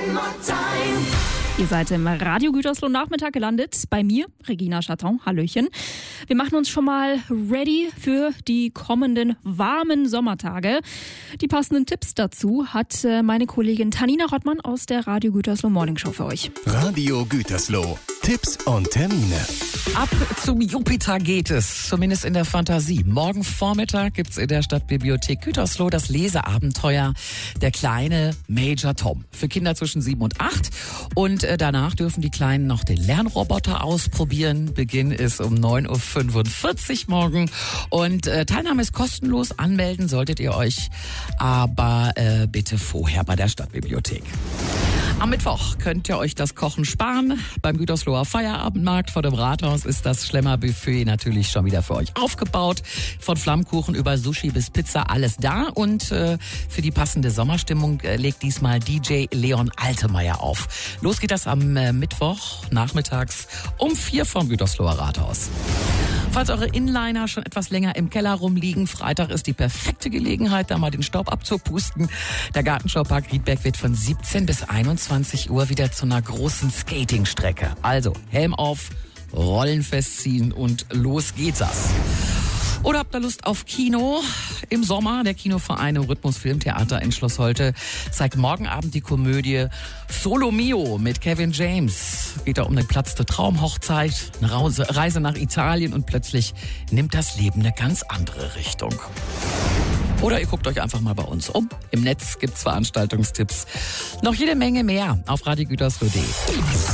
Ihr seid im Radio Gütersloh Nachmittag gelandet. Bei mir, Regina Chaton. Hallöchen. Wir machen uns schon mal ready für die kommenden warmen Sommertage. Die passenden Tipps dazu hat meine Kollegin Tanina Rottmann aus der Radio Gütersloh Morning Show für euch. Radio Gütersloh. Tipps und Termine. Ab zum Jupiter geht es, zumindest in der Fantasie. Morgen Vormittag gibt's in der Stadtbibliothek Gütersloh das Leseabenteuer Der kleine Major Tom für Kinder zwischen 7 und 8. Und danach dürfen die Kleinen noch den Lernroboter ausprobieren. Beginn ist um 9.45 Uhr morgen. Und Teilnahme ist kostenlos. Anmelden solltet ihr euch aber bitte vorher bei der Stadtbibliothek. Am Mittwoch könnt ihr euch das Kochen sparen. Beim Gütersloher Feierabendmarkt vor dem Rathaus ist das Schlemmerbuffet natürlich schon wieder für euch aufgebaut. Von Flammkuchen über Sushi bis Pizza, alles da. Und für die passende Sommerstimmung legt diesmal DJ Leon Altemeyer auf. Los geht das am Mittwoch nachmittags um 4 vom Gütersloher Rathaus. Falls eure Inliner schon etwas länger im Keller rumliegen, Freitag ist die perfekte Gelegenheit, da mal den Staub abzupusten. Der Gartenschaupark Riedberg wird von 17 bis 21 Uhr wieder zu einer großen Skatingstrecke. Also Helm auf, Rollen festziehen und los geht's. Oder habt ihr Lust auf Kino? Im Sommer, der Kinoverein im Rhythmus Filmtheater in Schloss Holte zeigt morgen Abend die Komödie Solo Mio mit Kevin James. Geht da um eine geplatzte Traumhochzeit, eine Reise nach Italien und plötzlich nimmt das Leben eine ganz andere Richtung. Oder ihr guckt euch einfach mal bei uns um. Im Netz gibt's Veranstaltungstipps. Noch jede Menge mehr auf radiogütersloh.de.